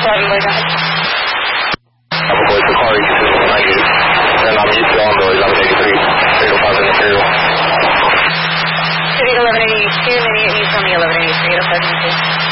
boy, go ahead. I'm going to car, you can see 198. And I'm used to on the 1183. 805 in Imperial. City 1182, maybe you tell me 1183, 805 in Imperial.